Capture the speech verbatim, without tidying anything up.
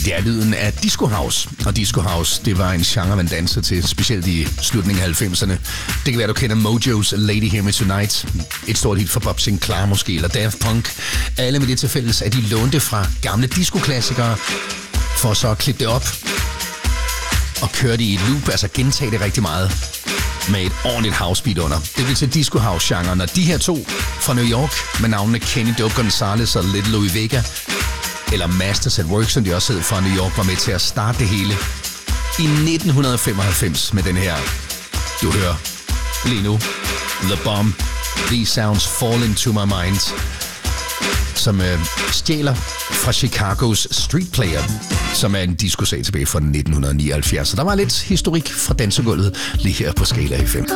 Det er lyden af Disco House, og Disco House, det var en genre, man dansede til, specielt i slutningen af halvfemserne. Det kan være, du kender Mojos Lady Hear Me Tonight, et stort hit for Bob Sinclair måske, eller Daft Punk. Alle med det til fælles, at de lånte fra gamle disco-klassikere, for så at klippe det op og køre det i et loop, altså gentage det rigtig meget med et ordentligt housebeat under. Det vil til Disco House-genren, og de her to fra New York med navnene Kenny Dope Gonzalez og Little Louis Vega, eller Masters at Work, som de også hed fra New York, var med til at starte det hele i nitten femoghalvfems med den her, du hører lige nu, The Bomb, These Sounds Fall Into My Mind, som øh, stjæler fra Chicagos Street Player, som er en disco-sag tilbage fra nitten nioghalvfjerds. Så der var lidt historik fra dansegulvet lige her på Skala F M.